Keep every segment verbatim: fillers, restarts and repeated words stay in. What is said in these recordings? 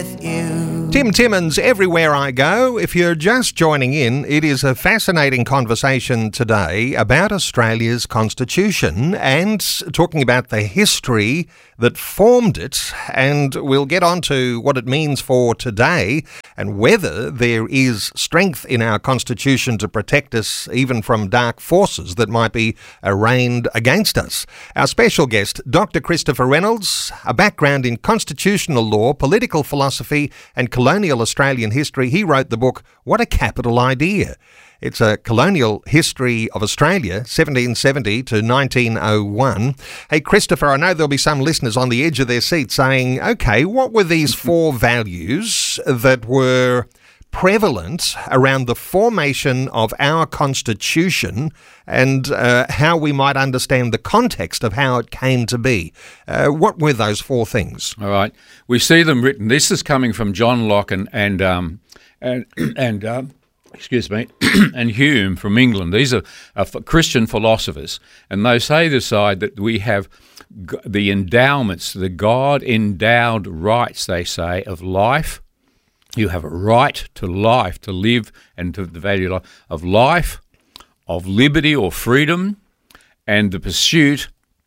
with you. Tim Timmins, Everywhere I Go. If you're just joining in, it is a fascinating conversation today about Australia's constitution and talking about the history that formed it, and we'll get on to what it means for today and whether there is strength in our constitution to protect us even from dark forces that might be arraigned against us. Our special guest, Doctor Christopher Reynolds, a background in constitutional law, political philosophy and colonial Australian history. He wrote the book, What a Capital Idea. It's a colonial history of Australia, seventeen seventy to nineteen oh one. Hey, Christopher, I know there'll be some listeners on the edge of their seat saying, okay, what were these four values that were prevalent around the formation of our constitution and uh, how we might understand the context of how it came to be? Uh, what were those four things? All right. We see them written. This is coming from John Locke and, and, um, and, and um, excuse me, and Hume from England. These are, are Christian philosophers, and they say decide that we have g- the endowments, the God-endowed rights, they say, of life. You have a right to life, to live, and to the value of life, of liberty or freedom, and the pursuit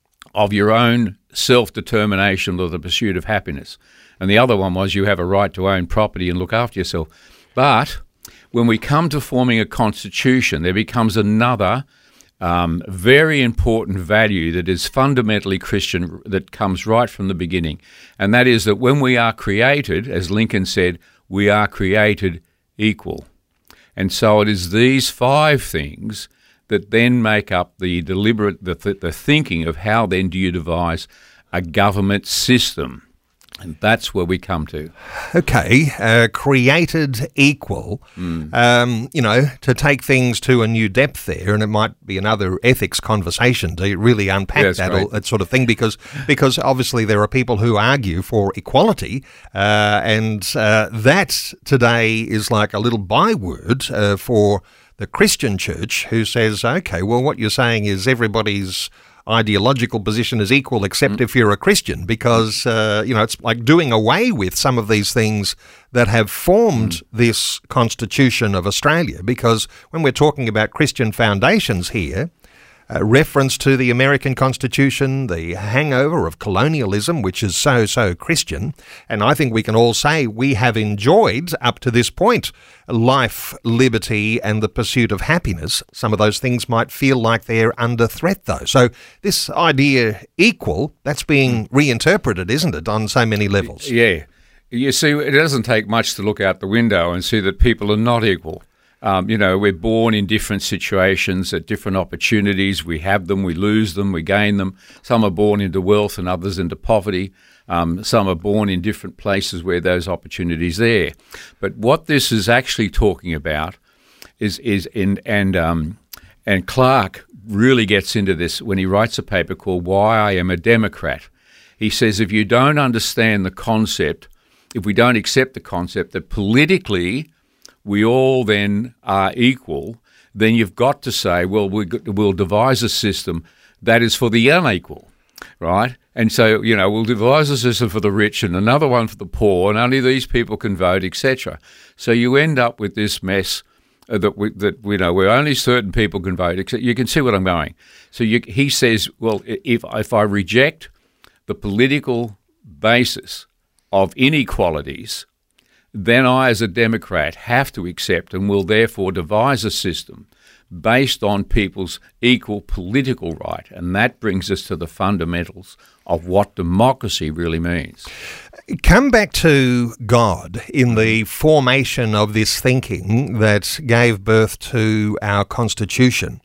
of your own self-determination or the pursuit of happiness. And the other one was you have a right to own property and look after yourself. But when we come to forming a constitution, there becomes another um, very important value that is fundamentally Christian that comes right from the beginning. And that is that when we are created, as Lincoln said, we are created equal. And so it is these five things that then make up the deliberate, the, the thinking of how then do you devise a government system. And that's where we come to. Okay, uh, created equal, mm. um, you know, to take things to a new depth there, and it might be another ethics conversation to really unpack yeah, that, all, that sort of thing, because because obviously there are people who argue for equality, uh, and uh, that today is like a little byword uh, for the Christian church who says, okay, well, what you're saying is everybody's ideological position is equal except mm. if you're a Christian, because uh, you know, it's like doing away with some of these things that have formed mm. this Constitution of Australia, because when we're talking about Christian foundations here, Uh, reference to the American Constitution, the hangover of colonialism, which is so, so Christian. And I think we can all say we have enjoyed, up to this point, life, liberty, and the pursuit of happiness. Some of those things might feel like they're under threat, though. So this idea equal, that's being reinterpreted, isn't it, on so many levels? Yeah. You see, it doesn't take much to look out the window and see that people are not equal. Um, you know, we're born in different situations at different opportunities. We have them, we lose them, we gain them. Some are born into wealth and others into poverty. Um, some are born in different places where those opportunities are there. But what this is actually talking about is is in and um, and Clark really gets into this when he writes a paper called Why I Am a Democrat. He says if you don't understand the concept, if we don't accept the concept that politically we all then are equal, then you've got to say, well, we'll devise a system that is for the unequal, right? And so, you know, we'll devise a system for the rich and another one for the poor, and only these people can vote, et cetera. So you end up with this mess uh, that, we, that you know, where only certain people can vote. Et cetera. You can see what I'm going. So you, he says, well, if if I reject the political basis of inequalities, then I, as a Democrat, have to accept and will therefore devise a system based on people's equal political right. And that brings us to the fundamentals of what democracy really means. Come back to God in the formation of this thinking that gave birth to our Constitution.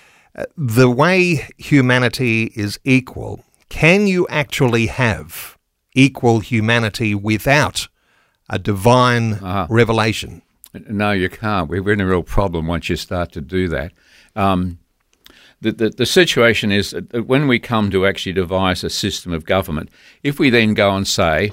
The way humanity is equal, can you actually have equal humanity without a divine uh-huh. revelation? No, you can't. We're in a real problem once you start to do that. Um, the, the, the situation is that when we come to actually devise a system of government, if we then go and say,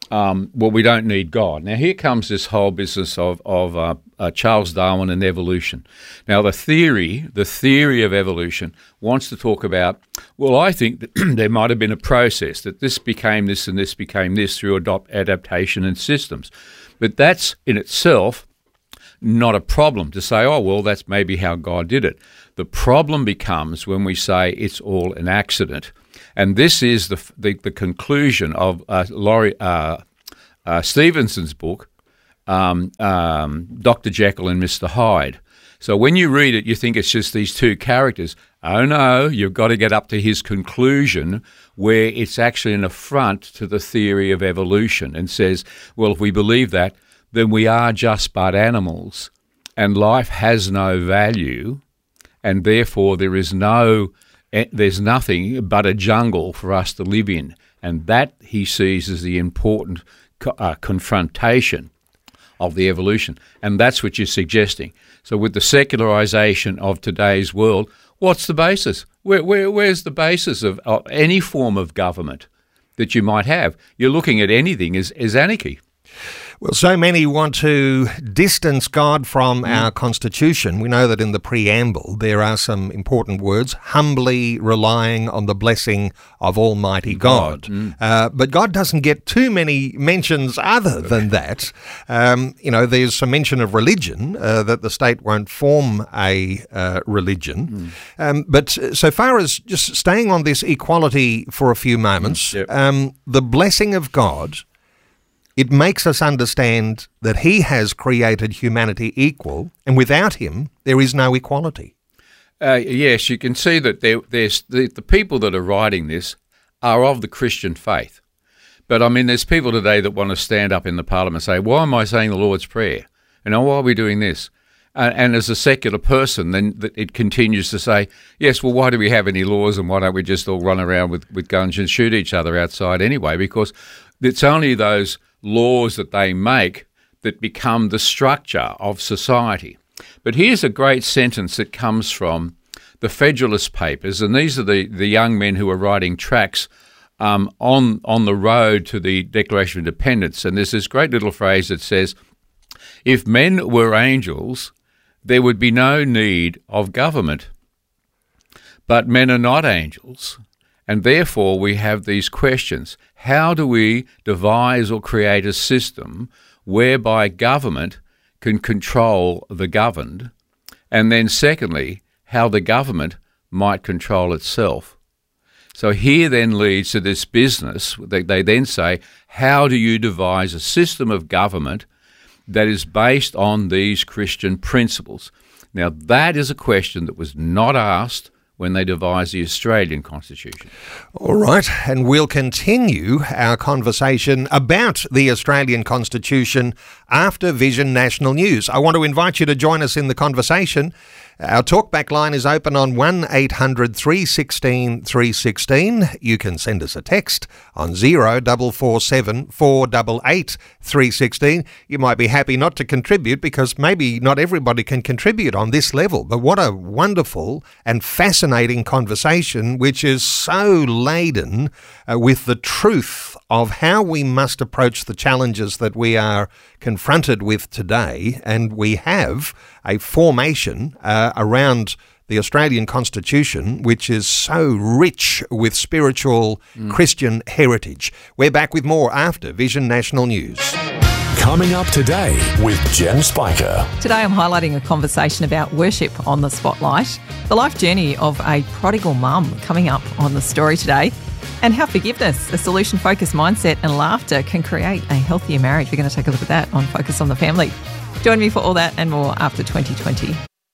um, well, we don't need God. Now, here comes this whole business of, of uh, uh, Charles Darwin and evolution. Now, the theory, the theory of evolution wants to talk about, well, I think that there might have been a process, that this became this and this became this through adopt, adaptation and systems. But that's in itself not a problem to say, oh, well, that's maybe how God did it. The problem becomes when we say it's all an accident. And this is the the, the conclusion of uh, Laurie uh, uh, Stevenson's book, um, um, Doctor Jekyll and Mister Hyde. So when you read it, you think it's just these two characters. Oh, no, you've got to get up to his conclusion where it's actually an affront to the theory of evolution and says, well, if we believe that, then we are just but animals and life has no value and therefore there is no, there's nothing but a jungle for us to live in. And that he sees as the important uh, confrontation of the evolution. And that's what you're suggesting. So with the secularization of today's world, what's the basis? Where, where, where's the basis of, of any form of government that you might have? You're looking at anything as, as anarchy. Well, so many want to distance God from mm. our Constitution. We know that in the preamble there are some important words, humbly relying on the blessing of Almighty God. God. Mm. Uh, but God doesn't get too many mentions other than that. Um, you know, there's some mention of religion, uh, that the state won't form a uh, religion. Mm. Um, but so far as just staying on this equality for a few moments, mm. yep. um, the blessing of God, it makes us understand that he has created humanity equal, and without him, there is no equality. Uh, yes, you can see that there, there's the, the people that are writing this are of the Christian faith. But, I mean, there's people today that want to stand up in the parliament and say, why am I saying the Lord's Prayer? And oh, why are we doing this? Uh, and as a secular person, then it continues to say, yes, well, why do we have any laws and why don't we just all run around with, with guns and shoot each other outside anyway? Because it's only those laws that they make that become the structure of society. But here's a great sentence that comes from the Federalist Papers, and these are the, the young men who are writing tracts um, on, on the road to the Declaration of Independence. And there's this great little phrase that says, if men were angels, there would be no need of government. But men are not angels. And therefore, we have these questions. How do we devise or create a system whereby government can control the governed? And then secondly, how the government might control itself. So here then leads to this business. They, they then say, how do you devise a system of government that is based on these Christian principles? Now, that is a question that was not asked when they devised the Australian Constitution. All right, and we'll continue our conversation about the Australian Constitution after Vision National News. I want to invite you to join us in the conversation. Our talkback line is open on one eight hundred three one six three one six. You can send us a text on zero four four seven four eight eight three one six. You might be happy not to contribute because maybe not everybody can contribute on this level. But what a wonderful and fascinating conversation, which is so laden uh, with the truth of how we must approach the challenges that we are confronted with today. And we have a formation uh, around the Australian Constitution, which is so rich with spiritual mm. Christian heritage. We're back with more after Vision National News. Coming up today with Jen Spiker. Today I'm highlighting a conversation about worship on the Spotlight, the life journey of a prodigal mum coming up on the story today, and how forgiveness, a solution-focused mindset and laughter can create a healthier marriage. We're going to take a look at that on Focus on the Family. Join me for all that and more after twenty twenty.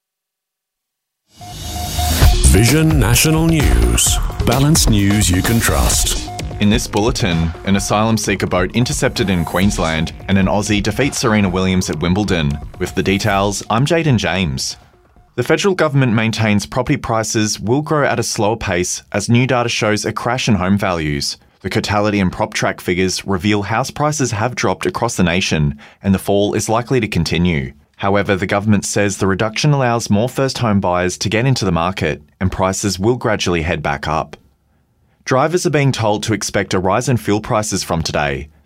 Vision National News. Balanced news you can trust. In this bulletin, an asylum seeker boat intercepted in Queensland and an Aussie defeats Serena Williams at Wimbledon. With the details, I'm Jaden James. The federal government maintains property prices will grow at a slower pace as new data shows a crash in home values. The Cotality and PropTrack figures reveal house prices have dropped across the nation and the fall is likely to continue. However, the government says the reduction allows more first-home buyers to get into the market and prices will gradually head back up. Drivers are being told to expect a rise in fuel prices from today.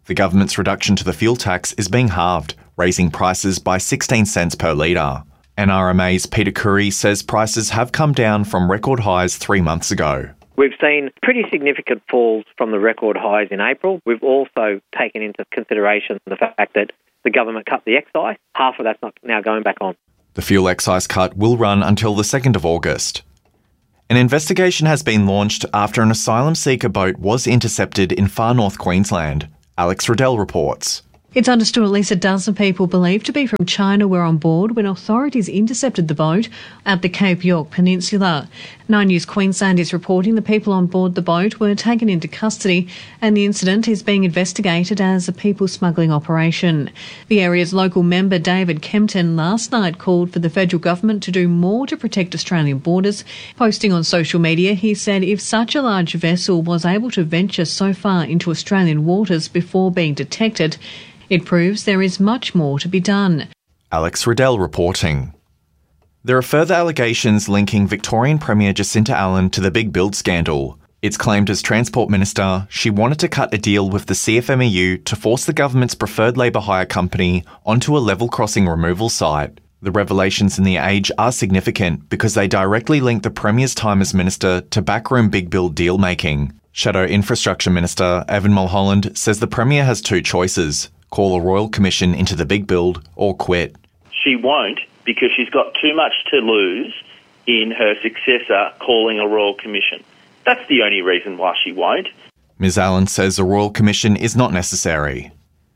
The government's reduction to the fuel tax is being halved, raising prices by sixteen cents per litre. N R M A's Peter Curry says prices have come down from record highs three months ago. We've seen pretty significant falls from the record highs in April. We've also taken into consideration the fact that the government cut the excise. Half of that's not now going back on. The fuel excise cut will run until the second of August. An investigation has been launched after an asylum seeker boat was intercepted in far north Queensland. Alex Riddell reports. It's understood at least a dozen people believed to be from China were on board when authorities intercepted the boat at the Cape York Peninsula. Nine News Queensland is reporting the people on board the boat were taken into custody and the incident is being investigated as a people smuggling operation. The area's local member David Kempton last night called for the federal government to do more to protect Australian borders. Posting on social media, he said if such a large vessel was able to venture so far into Australian waters before being detected, it proves there is much more to be done. Alex Riddell reporting. There are further allegations linking Victorian Premier Jacinta Allen to the Big Build scandal. It's claimed as Transport Minister, she wanted to cut a deal with the C F M E U to force the government's preferred labour hire company onto a level crossing removal site. The revelations in The Age are significant because they directly link the Premier's time as Minister to backroom Big Build deal making. Shadow Infrastructure Minister Evan Mulholland says the Premier has two choices: call a royal commission into the Big Build or quit. She won't, because she's got too much to lose in her successor calling a royal commission. That's the only reason why she won't. Miz Allen says a royal commission is not necessary.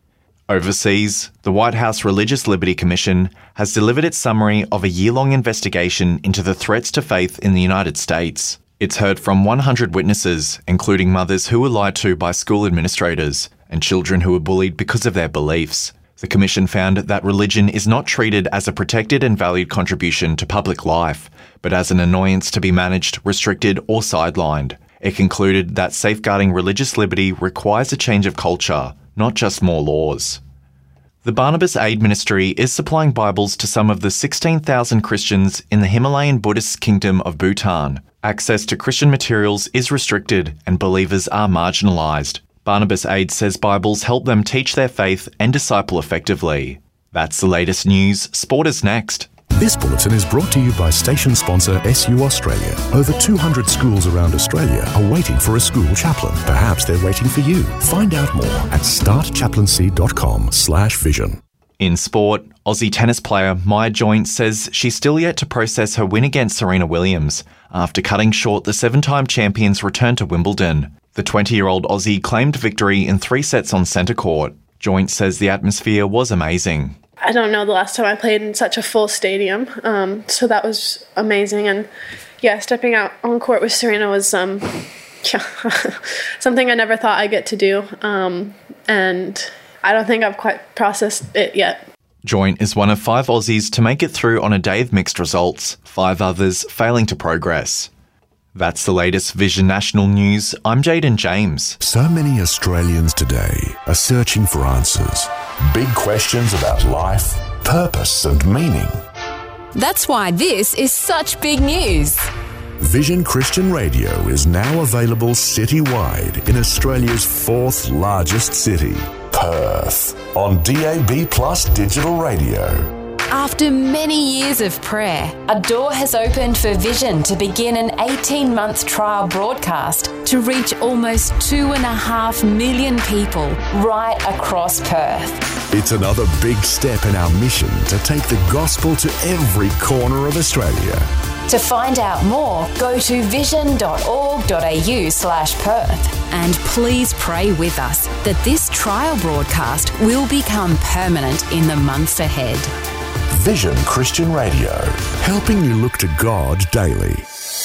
Overseas, the White House Religious Liberty Commission has delivered its summary of a year-long investigation into the threats to faith in the United States. It's heard from one hundred witnesses, including mothers who were lied to by school administrators and children who were bullied because of their beliefs. The Commission found that religion is not treated as a protected and valued contribution to public life, but as an annoyance to be managed, restricted or sidelined. It concluded that safeguarding religious liberty requires a change of culture, not just more laws. The Barnabas Aid Ministry is supplying Bibles to some of the sixteen thousand Christians in the Himalayan Buddhist kingdom of Bhutan. Access to Christian materials is restricted and believers are marginalised. Barnabas Aid says Bibles help them teach their faith and disciple effectively. That's the latest news. Sport is next. This bulletin is brought to you by station sponsor S U Australia. Over two hundred schools around Australia are waiting for a school chaplain. Perhaps they're waiting for you. Find out more at startchaplaincy.com slash vision. In sport, Aussie tennis player Maya Joint says she's still yet to process her win against Serena Williams after cutting short the seven-time champion's return to Wimbledon. The twenty-year-old Aussie claimed victory in three sets on centre court. Joint says the atmosphere was amazing. I don't know the last time I played in such a full stadium, um, so that was amazing. And yeah, stepping out on court with Serena was um, yeah, something I never thought I'd get to do, um, and I don't think I've quite processed it yet. Joint is one of five Aussies to make it through on a day of mixed results, five others failing to progress. That's the latest Vision National News. I'm Jaden James. So many Australians today are searching for answers. Big questions about life, purpose and meaning. That's why this is such big news. Vision Christian Radio is now available citywide in Australia's fourth largest city, Perth, on D A B Plus digital radio. After many years of prayer, a door has opened for Vision to begin an eighteen-month trial broadcast to reach almost two and a half million people right across Perth. It's another big step in our mission to take the gospel to every corner of Australia. To find out more, go to vision.org.au slash Perth. And please pray with us that this trial broadcast will become permanent in the months ahead. Vision Christian Radio, helping you look to God daily.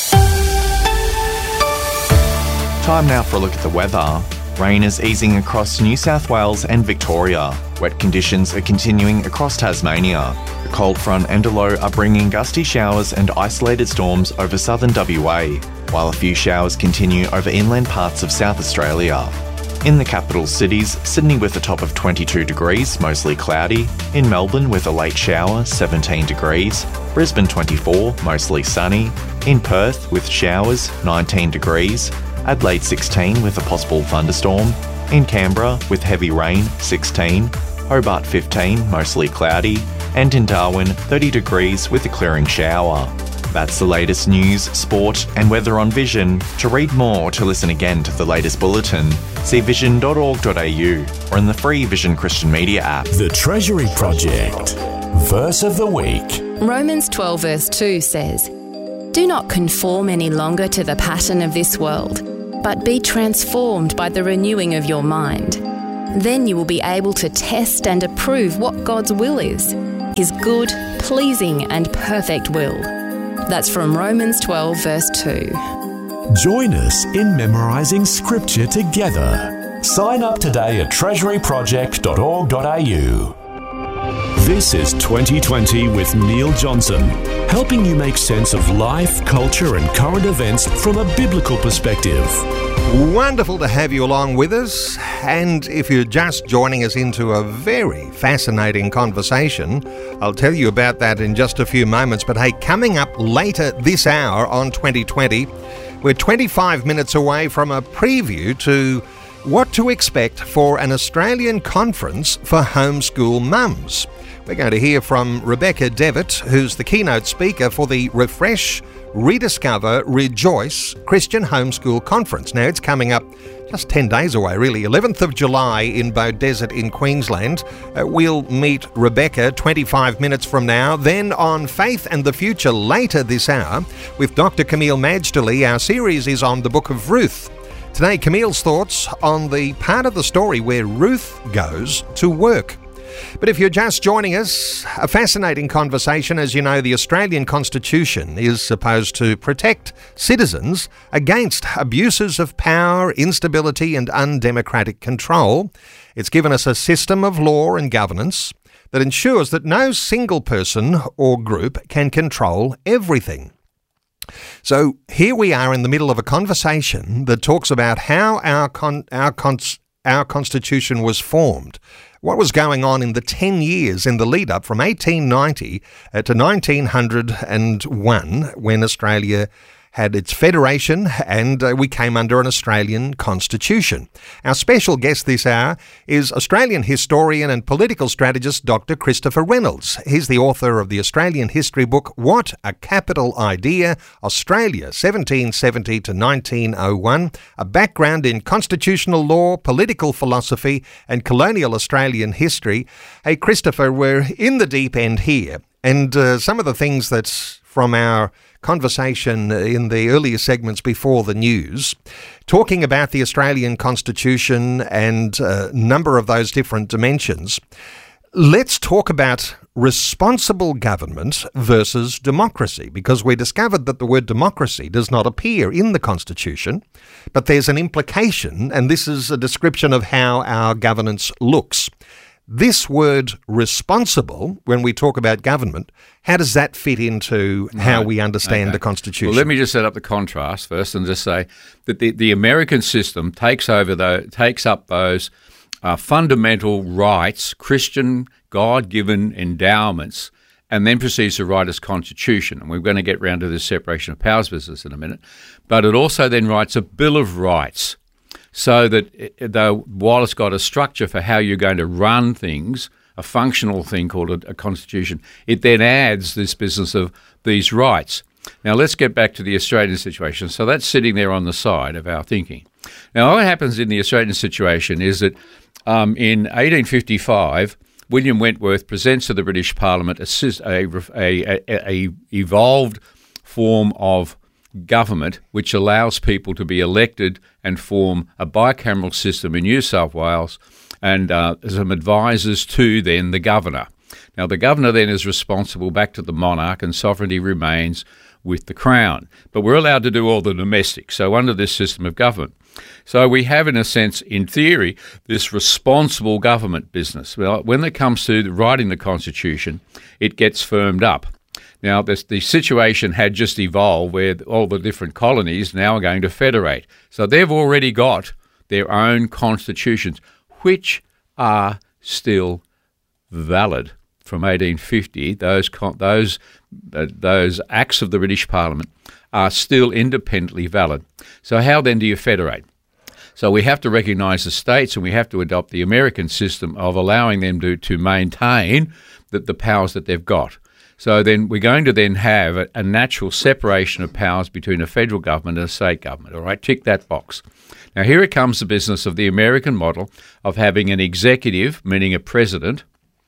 Time now for a look at the weather. Rain is easing across New South Wales and Victoria. Wet conditions are continuing across Tasmania. The cold front and a low are bringing gusty showers and isolated storms over southern W A, while a few showers continue over inland parts of South Australia. In the capital cities, Sydney with a top of twenty-two degrees, mostly cloudy. In Melbourne with a late shower, seventeen degrees. Brisbane twenty-four, mostly sunny. In Perth with showers, nineteen degrees. Adelaide sixteen with a possible thunderstorm. In Canberra, with heavy rain, sixteen, Hobart fifteen, mostly cloudy, and in Darwin, thirty degrees with a clearing shower. That's the latest news, sport and weather on Vision. To read more or to listen again to the latest bulletin, see vision dot org dot a u or in the free Vision Christian Media app. The Treasury Project. Verse of the Week. Romans twelve verse two says, "Do not conform any longer to the pattern of this world, but be transformed by the renewing of your mind. Then you will be able to test and approve what God's will is, His good, pleasing and perfect will." That's from Romans twelve verse two. Join us in memorising Scripture together. Sign up today at treasury project dot org dot a u. This is twenty twenty with Neil Johnson, helping you make sense of life, culture and current events from a biblical perspective. Wonderful to have you along with us, and if you're just joining us into a very fascinating conversation, I'll tell you about that in just a few moments. But hey, coming up later this hour on twenty twenty, we're twenty-five minutes away from a preview to what to expect for an Australian conference for homeschool mums. We're going to hear from Rebecca Devitt, who's the keynote speaker for the Refresh, Rediscover, Rejoice Christian Homeschool Conference. Now, it's coming up just ten days away, really, eleventh of July in Beaudesert in Queensland. Uh, we'll meet Rebecca twenty-five minutes from now. Then on Faith and the Future later this hour with Doctor Camille Majdali. Our series is on the book of Ruth. Today, Camille's thoughts on the part of the story where Ruth goes to work. But if you're just joining us, a fascinating conversation. As you know, the Australian Constitution is supposed to protect citizens against abuses of power, instability and undemocratic control. It's given us a system of law and governance that ensures that no single person or group can control everything. So here we are in the middle of a conversation that talks about how our con- our cons- our Constitution was formed. What was going on in the ten years in the lead up from eighteen ninety uh, to nineteen oh one, when Australia had its federation and uh, we came under an Australian constitution. Our special guest this hour is Australian historian and political strategist Doctor Christopher Reynolds. He's the author of the Australian history book, What a Capital Idea, Australia seventeen seventy to nineteen oh one, a background in constitutional law, political philosophy and colonial Australian history. Hey Christopher, we're in the deep end here, and uh, some of the things that's from our conversation in the earlier segments before the news, talking about the Australian Constitution and a number of those different dimensions. Let's talk about responsible government versus democracy, because we discovered that the word democracy does not appear in the Constitution, but there's an implication, and this is a description of how our governance looks. This word responsible, when we talk about government, how does that fit into how we understand okay. the Constitution? Well, let me just set up the contrast first and just say that the, the American system takes over the, takes up those uh, fundamental rights, Christian, God-given endowments, and then proceeds to write its Constitution. And we're going to get round to this separation of powers business in a minute. But it also then writes a Bill of Rights, so that though while it's got a structure for how you're going to run things, a functional thing called a, a constitution, it then adds this business of these rights. Now let's get back to the Australian situation. So that's sitting there on the side of our thinking. Now what happens in the Australian situation is that um, in eighteen fifty-five, William Wentworth presents to the British Parliament a, a, a, a evolved form of government which allows people to be elected and form a bicameral system in New South Wales, and uh, some advisors to then the governor. Now the governor then is responsible back to the monarch, and sovereignty remains with the Crown. But we're allowed to do all the domestic, so under this system of government. So we have, in a sense, in theory, this responsible government business. Well, when it comes to writing the Constitution, it gets firmed up. Now, this, the situation had just evolved where all the different colonies now are going to federate. So they've already got their own constitutions, which are still valid from eighteen fifty. Those those uh, those acts of the British Parliament are still independently valid. So how then do you federate? So we have to recognise the states, and we have to adopt the American system of allowing them to, to maintain the, the powers that they've got. So then we're going to then have a, a natural separation of powers between a federal government and a state government. All right, tick that box. Now here it comes the business of the American model of having an executive, meaning a president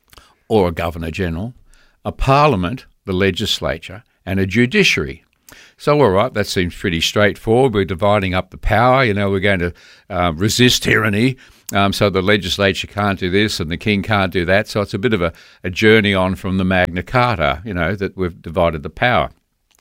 or a governor-general, a parliament, the legislature, and a judiciary. So, all right, that seems pretty straightforward. We're dividing up the power. You know, we're going to uh, resist tyranny. Um, so the legislature can't do this and the king can't do that. So it's a bit of a, a journey on from the Magna Carta, you know, that we've divided the power.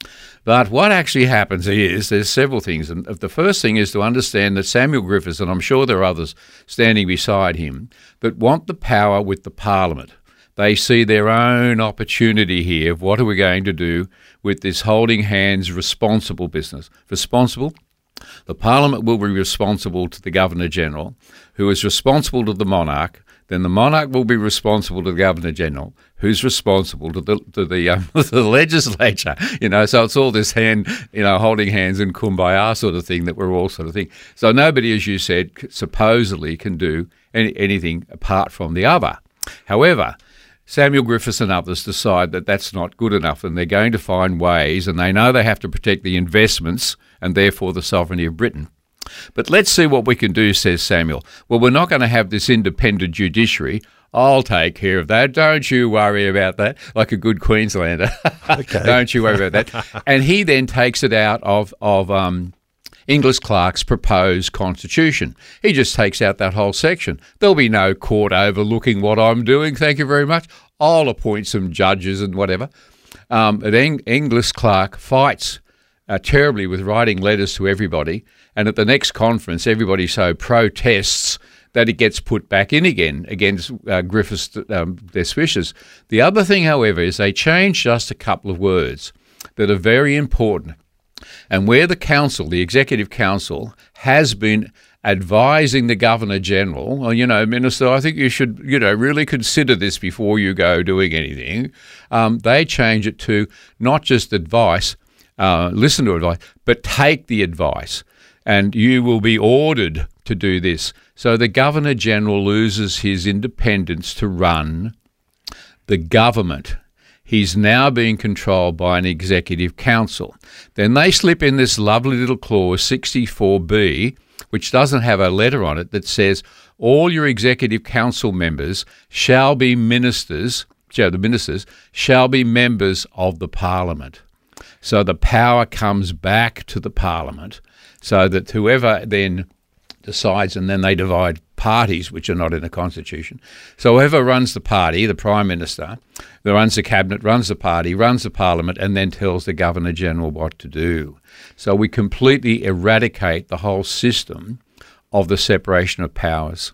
But what actually happens is there's several things. And the first thing is to understand that Samuel Griffiths, and I'm sure there are others standing beside him, that want the power with the Parliament. They see their own opportunity here of what are we going to do with this holding hands responsible business. Responsible? The Parliament will be responsible to the Governor-General, who is responsible to the monarch. Then the monarch will be responsible to the Governor-General, who's responsible to the to the, um, the legislature. You know, so it's all this hand, you know, holding hands and kumbaya sort of thing that we're all sort of thing. So nobody, as you said, supposedly can do any, anything apart from the other. However, Samuel Griffiths and others decide that that's not good enough, and they're going to find ways, and they know they have to protect the investments and therefore the sovereignty of Britain. But let's see what we can do, says Samuel. Well, we're not going to have this independent judiciary. I'll take care of that. Don't you worry about that, like a good Queenslander. Okay. Don't you worry about that. And he then takes it out of, of um, Inglis Clark's proposed constitution. He just takes out that whole section. There'll be no court overlooking what I'm doing, thank you very much. I'll appoint some judges and whatever. Um, but Eng- Inglis Clark fights uh, terribly with writing letters to everybody, and at the next conference, everybody so protests that it gets put back in again against uh, Griffiths' um, their wishes. The other thing, however, is they change just a couple of words that are very important. And where the council, the executive council, has been advising the Governor-General, well, you know, Minister, I think you should, you know, really consider this before you go doing anything, um, they change it to not just advice, uh, listen to advice, but take the advice. And you will be ordered to do this. So the Governor-General loses his independence to run the government. He's now being controlled by an executive council. Then they slip in this lovely little clause, sixty-four B, which doesn't have a letter on it, that says all your executive council members shall be ministers, so the ministers, shall be members of the Parliament. So the power comes back to the Parliament, so that whoever then decides, and then they divide parties which are not in the Constitution. So whoever runs the party, the Prime Minister, that runs the Cabinet, runs the party, runs the Parliament, and then tells the Governor-General what to do. So we completely eradicate the whole system of the separation of powers.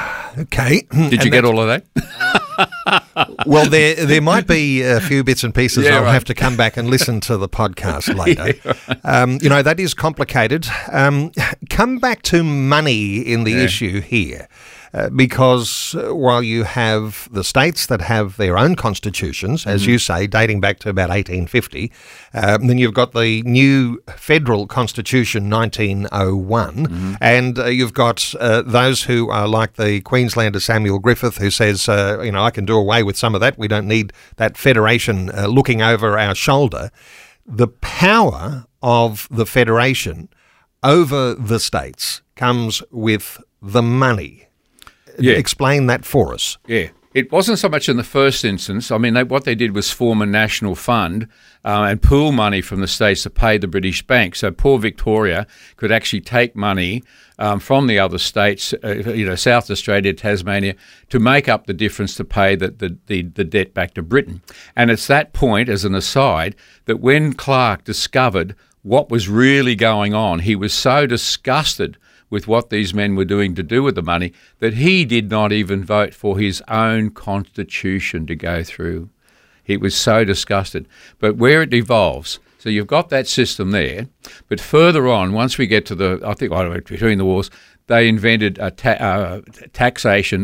Okay. Did you and get all of that? Well, there there might be a few bits and pieces. Yeah, I'll right. have to come back and listen to the podcast later. Yeah, right. um, you know, that is complicated. Um, come back to money in the Yeah. issue here. Uh, because uh, while you have the states that have their own constitutions, as Mm-hmm. you say, dating back to about eighteen fifty, um, then you've got the new federal constitution, nineteen oh one, Mm-hmm. and uh, you've got uh, those who are like the Queenslander Samuel Griffith, who says, uh, you know, I can do away with some of that. We don't need that federation uh, looking over our shoulder. The power of the federation over the states comes with the money. Yeah. Explain that for us. Yeah. It wasn't so much in the first instance. I mean, they, what they did was form a national fund uh, and pool money from the states to pay the British Bank. So poor Victoria could actually take money um, from the other states, uh, you know, South Australia, Tasmania, to make up the difference to pay the, the, the, the debt back to Britain. And it's that point, as an aside, that when Clark discovered what was really going on, he was so disgusted with what these men were doing to do with the money that he did not even vote for his own constitution to go through. He was so disgusted. But where it evolves, so you've got that system there, but further on, once we get to the, I think, I don't know, between the wars, they invented a ta- uh, taxation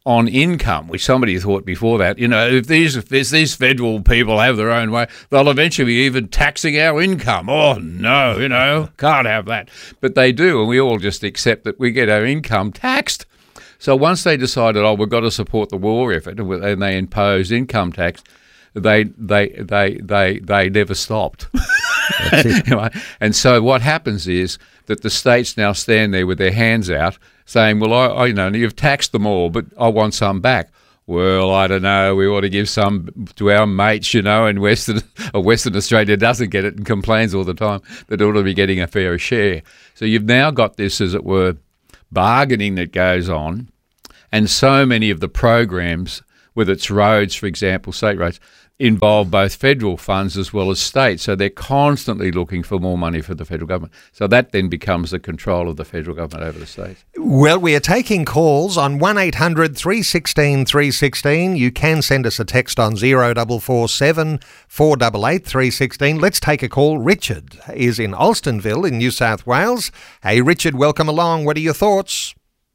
on income, which somebody thought before that, you know, if these if these federal people have their own way, they'll eventually be even taxing our income. Oh, no, you know, can't have that. But they do, and we all just accept that we get our income taxed. So once they decided, oh, we've got to support the war effort, and they imposed income tax, they they they they they never stopped. Anyway, and so what happens is that the states now stand there with their hands out, saying, "Well, I, I you know, you've taxed them all, but I want some back." Well, I don't know. We ought to give some to our mates, you know, and Western or Western Australia doesn't get it and complains all the time that it ought to be getting a fair share. So you've now got this, as it were, bargaining that goes on, and so many of the programs, whether it's roads, for example, state roads, involve both federal funds as well as state. So they're constantly looking for more money for the federal government. So that then becomes the control of the federal government over the states. Well, we are taking calls on one eight hundred three one six three one six. You can send us a text on zero four four seven four eight eight three one six. Let's take a call. Richard is in Alstonville in New South Wales. Hey, Richard, welcome along. What are your thoughts?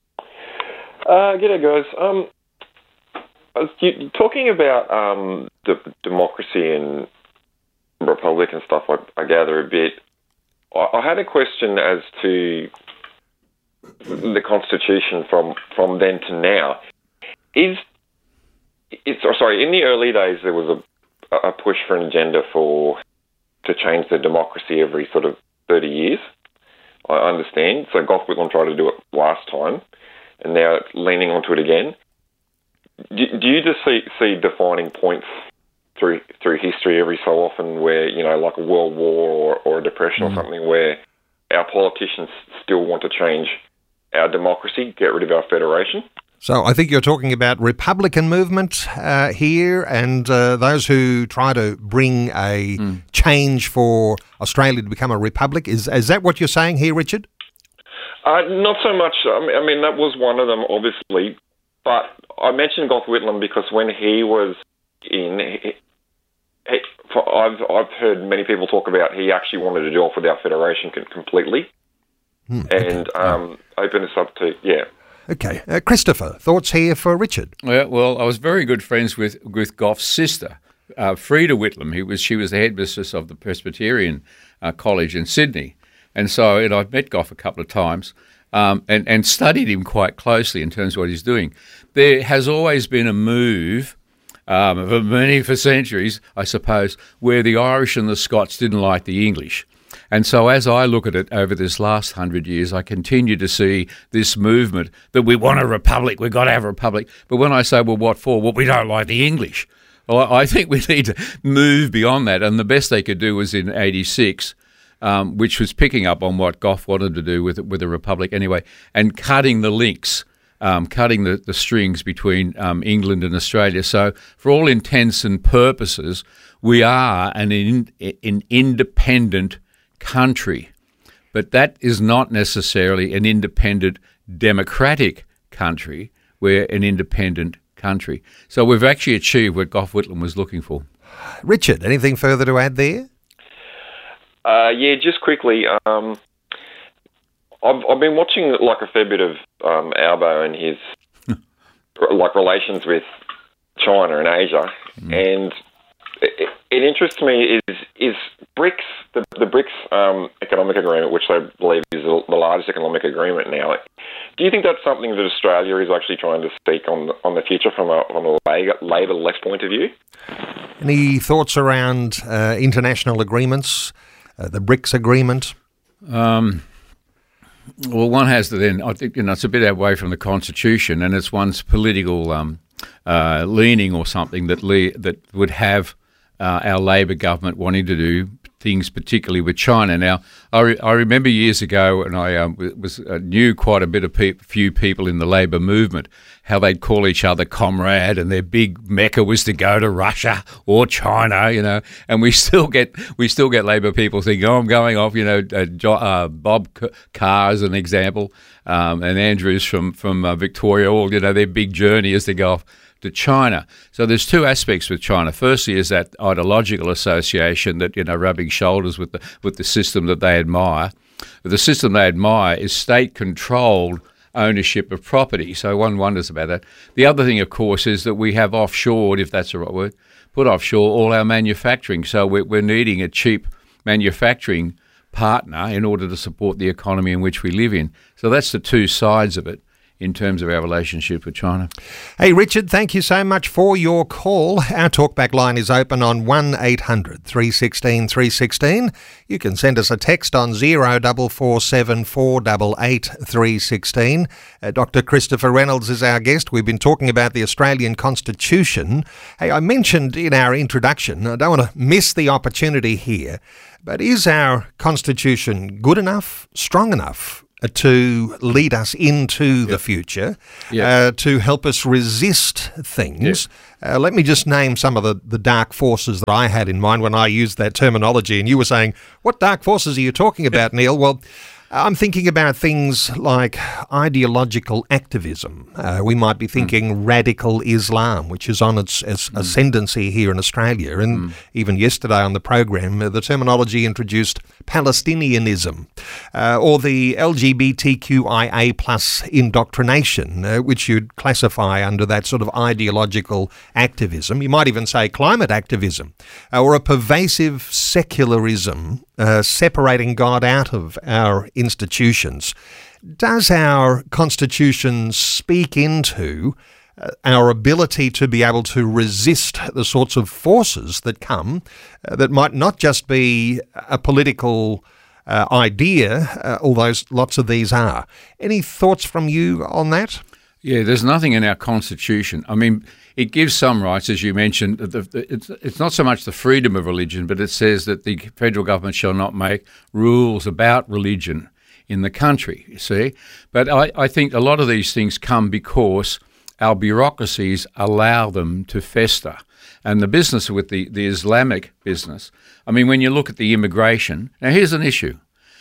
Uh, g'day, guys. Um, I was you, talking about um, the democracy and republic and stuff. I, I gather a bit. I, I had a question as to the Constitution from, from then to now. Is it's oh, sorry. In the early days, there was a, a push for an agenda for to change the democracy every sort of thirty years. I understand. So Gough Whitlam tried to do it last time, and now it's leaning onto it again. Do, do you just see, see defining points through through history every so often where, you know, like a world war or, or a depression mm. or something, where our politicians still want to change our democracy, get rid of our federation? So I think you're talking about Republican movement uh, here, and uh, those who try to bring a mm. change for Australia to become a republic. Is is that what you're saying here, Richard? Uh, not so much. I mean, I mean, that was one of them, obviously. But I mentioned Gough Whitlam because when he was in, he, he, I've I've heard many people talk about he actually wanted to do off with our federation completely, hmm, and okay. um, open us up to yeah. Okay, uh, Christopher, thoughts here for Richard? Yeah, well, I was very good friends with with Gough's sister, uh, Freda Whitlam. He was she was the headmistress of the Presbyterian uh, College in Sydney, and so and I've met Gough a couple of times. Um, and, and studied him quite closely in terms of what he's doing. There has always been a move, um, for many, for centuries, I suppose, where the Irish and the Scots didn't like the English. And so as I look at it over this last hundred years, I continue to see this movement that we want a republic, we've got to have a republic. But when I say, well, what for? Well, we don't like the English. Well, I think we need to move beyond that. And the best they could do was in eighty-six, Um, which was picking up on what Gough wanted to do with with a republic anyway, and cutting the links, um, cutting the, the strings between um, England and Australia. So for all intents and purposes, we are an, in, an independent country, but that is not necessarily an independent democratic country. We're an independent country. So we've actually achieved what Gough Whitlam was looking for. Richard, anything further to add there? Uh, yeah, just quickly, um, I've, I've been watching like a fair bit of um, Albo and his like relations with China and Asia, mm. and it, it interests me is is BRICS the the BRICS um, economic agreement, which I believe is the largest economic agreement now. Do you think that's something that Australia is actually trying to seek on the, on the future from a from a Labor left point of view? Any thoughts around uh, international agreements? Uh, the BRICS agreement? Um, well, one has to then, I think, you know, it's a bit away from the Constitution, and it's one's political um, uh, leaning or something that le- that would have uh, our Labor government wanting to do things, particularly with China. Now, I, re- I remember years ago, and I um, was uh, knew quite a bit of pe- few people in the Labor movement, how they'd call each other comrade, and their big mecca was to go to Russia or China, you know. And we still get we still get Labor people thinking, oh, I'm going off, you know. Uh, jo- uh, Bob Carr as an example, um, and Andrews from from uh, Victoria, all, you know, their big journey is to go off to China. So there's two aspects with China. Firstly is that ideological association that, you know, rubbing shoulders with the with the system that they admire. The system they admire is state-controlled ownership of property. So one wonders about that. The other thing, of course, is that we have offshored, if that's the right word, put offshore all our manufacturing. So we're, we're needing a cheap manufacturing partner in order to support the economy in which we live in. So that's the two sides of it in terms of our relationship with China. Hey, Richard, thank you so much for your call. Our talkback line is open on one eight hundred three one six three one six. You can send us a text on zero four four seven four eight eight three one six. Uh, Doctor Christopher Reynolds is our guest. We've been talking about the Australian Constitution. Hey, I mentioned in our introduction, I don't want to miss the opportunity here, but is our Constitution good enough, strong enough to lead us into yep. the future, yep. uh, to help us resist things? Yep. Uh, let me just name some of the, the dark forces that I had in mind when I used that terminology. And you were saying, what dark forces are you talking about, Neil? Well, I'm thinking about things like ideological activism. Uh, we might be thinking mm. radical Islam, which is on its, its mm. ascendancy here in Australia. And mm. even yesterday on the program, uh, the terminology introduced Palestinianism, uh, or the L G B T Q I A plus indoctrination, uh, which you'd classify under that sort of ideological activism. You might even say climate activism, uh, or a pervasive secularism, uh, separating God out of our institutions. Does our Constitution speak into uh, our ability to be able to resist the sorts of forces that come uh, that might not just be a political uh, idea, uh, although lots of these are? Any thoughts from you on that? Yeah, there's nothing in our Constitution. I mean, it gives some rights, as you mentioned. The, the, it's, it's not so much the freedom of religion, but it says that the federal government shall not make rules about religion in the country, you see. But I, I think a lot of these things come because our bureaucracies allow them to fester. And the business with the, the Islamic business, I mean, when you look at the immigration, now here's an issue.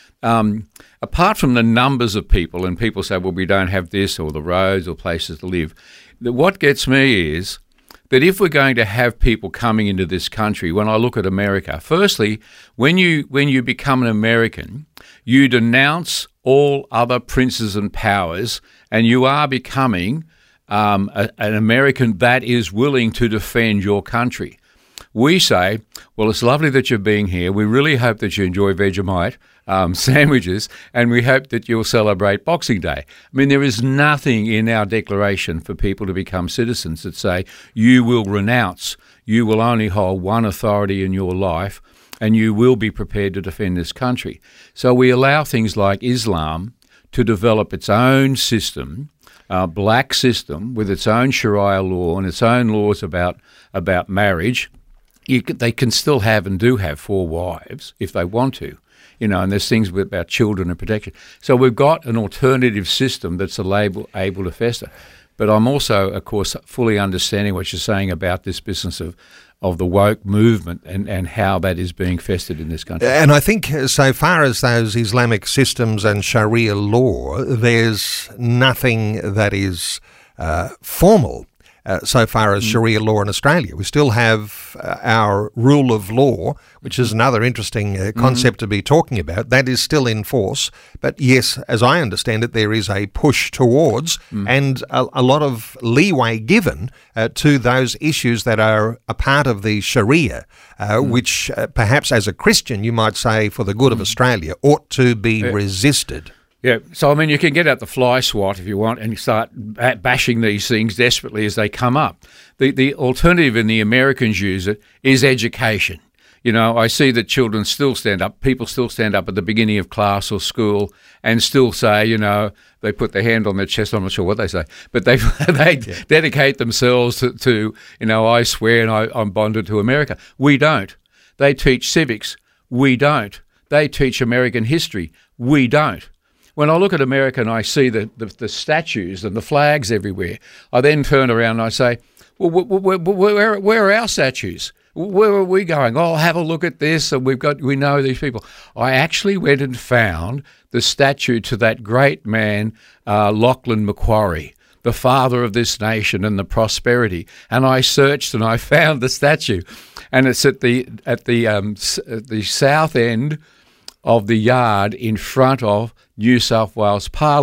Um, apart from the numbers of people, and people say, well, we don't have this or the roads or places to live, that what gets me is that if we're going to have people coming into this country, when I look at America, firstly, when you when you become an American, you denounce all other princes and powers, and you are becoming um, a, an American that is willing to defend your country. We say, well, it's lovely that you're being here. We really hope that you enjoy Vegemite um, sandwiches, and we hope that you'll celebrate Boxing Day. I mean, there is nothing in our declaration for people to become citizens that say you will renounce, you will only hold one authority in your life, and you will be prepared to defend this country. So we allow things like Islam to develop its own system, a black system with its own Sharia law and its own laws about, about marriage. You can, they can still have and do have four wives if they want to, you know, and there's things about children and protection. So we've got an alternative system that's able, able to fester. But I'm also, of course, fully understanding what you're saying about this business of, of the woke movement and, and how that is being festered in this country. And I think so far as those Islamic systems and Sharia law, there's nothing that is uh, formal. Uh, so far as Sharia law in Australia. We still have uh, our rule of law, which is another interesting uh, concept mm-hmm. to be talking about. That is still in force. But yes, as I understand it, there is a push towards mm. and a, a lot of leeway given uh, to those issues that are a part of the Sharia, uh, mm. which uh, perhaps as a Christian you might say for the good mm. of Australia ought to be yeah. resisted. Yeah, so I mean, you can get out the fly swat if you want and start bashing these things desperately as they come up. The the alternative, and the Americans use it, is education. You know, I see that children still stand up, people still stand up at the beginning of class or school and still say, you know, they put their hand on their chest, I'm not sure what they say, but they they yeah. dedicate themselves to, to, you know, I swear and I, I'm bonded to America. We don't. They teach civics. We don't. They teach American history. We don't. When I look at America and I see the, the, the statues and the flags everywhere, I then turn around and I say, well, where, where, where are our statues? Where are we going? Oh, have a look at this, and we've got we know these people. I actually went and found the statue to that great man, uh, Lachlan Macquarie, the father of this nation and the prosperity. And I searched and I found the statue, and it's at the at the um, at the south end of the yard in front of New South Wales Parliament.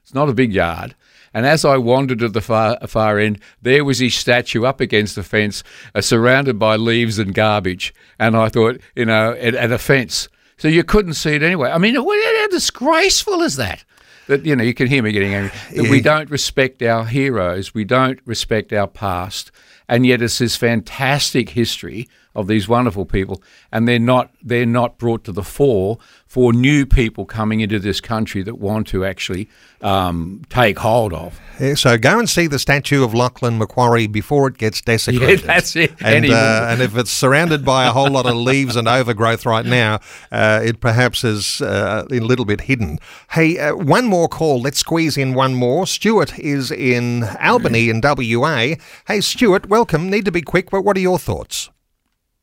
It's not a big yard. And as I wandered to the far far end, there was his statue up against the fence, uh, surrounded by leaves and garbage. And I thought, you know, at, at a fence. So you couldn't see it anyway. I mean, how disgraceful is that? That, you know, you can hear me getting angry. That yeah. we don't respect our heroes. We don't respect our past. And yet it's this fantastic history of these wonderful people, and they're not they're not brought to the fore for new people coming into this country that want to actually um, take hold of. Yeah, so go and see the statue of Lachlan Macquarie before it gets desecrated. Yeah, that's it. And, uh, and if it's surrounded by a whole lot of leaves and overgrowth right now, uh, it perhaps is uh, a little bit hidden. Hey, uh, one more call. Let's squeeze in one more. Stuart is in Albany in W A. Hey, Stuart, welcome. Need to be quick, but what are your thoughts?